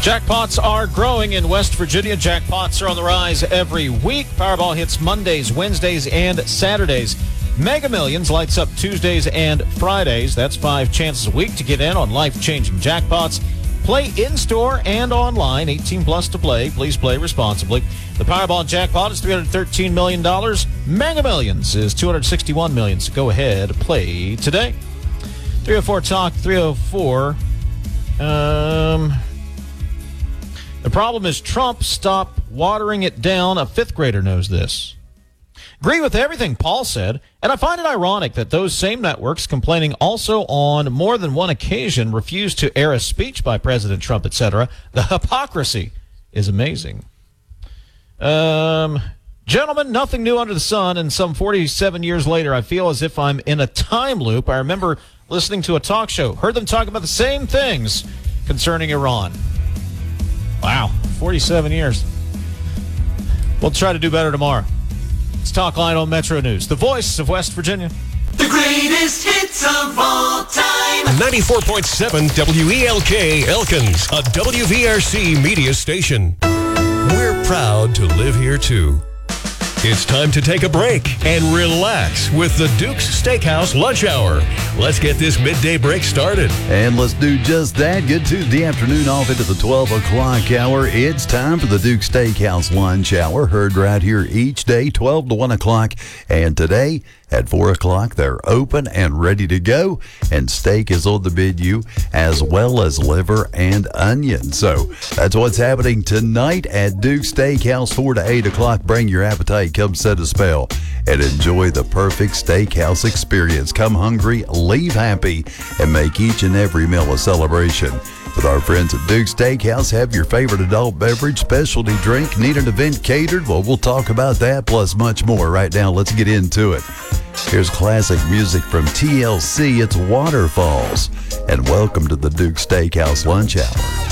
Jackpots are growing in West Virginia. Jackpots are on the rise every week. Powerball hits Mondays, Wednesdays, and Saturdays. Mega Millions lights up Tuesdays and Fridays. That's 5 chances a week to get in on life-changing jackpots. Play in-store and online. 18 plus to play. Please play responsibly. The Powerball jackpot is $313 million. Mega Millions is $261 million. So go ahead, play today. 304 Talk, 304. The problem is Trump. Stop watering it down. A fifth grader knows this. Agree with everything Paul said, and I find it ironic that those same networks complaining also on more than one occasion refused to air a speech by President Trump, etc. The hypocrisy is amazing. Gentlemen, nothing new under the sun, and some 47 years later, I feel as if I'm in a time loop. I remember listening to a talk show, heard them talk about the same things concerning Iran. Wow, 47 years. We'll try to do better tomorrow. It's Talk Line on Metro News, the voice of West Virginia. The greatest hits of all time. 94.7 WELK Elkins, a WVRC media station. We're proud to live here, too. It's time to take a break and relax with the Duke's Steakhouse Lunch Hour. Let's get this midday break started. And let's do just that. Good Tuesday afternoon off into the 12 o'clock hour. It's time for the Duke's Steakhouse Lunch Hour. Heard right here each day, 12 to 1 o'clock. And today at 4 o'clock, they're open and ready to go. And steak is on the menu as well as liver and onion. So that's what's happening tonight at Duke's Steakhouse, 4 to 8 o'clock. Bring your appetite. Come set a spell and enjoy the perfect steakhouse experience. Come hungry, leave happy, and make each and every meal a celebration. With our friends at Duke's Steakhouse, have your favorite adult beverage, specialty drink, need an event catered? Well, we'll talk about that plus much more. Right now, let's get into it. Here's classic music from TLC. It's Waterfalls. And welcome to the Duke's Steakhouse Lunch Hour.